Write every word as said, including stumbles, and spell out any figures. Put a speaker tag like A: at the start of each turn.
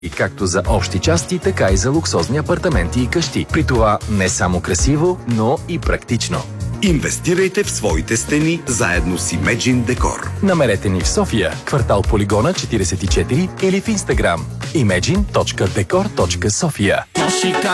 A: И както за общи части, така и за луксозни апартаменти и къщи. При това не само красиво, но и практично.
B: Инвестирайте в своите стени заедно с Imagine Decor.
A: Намерете ни в София, квартал Полигона четиридесет и четири или в Инстаграм imagine точка decor точка sofia.